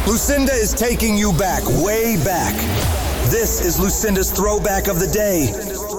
Lucinda is taking you back, way back. This is Lucinda's throwback of the day.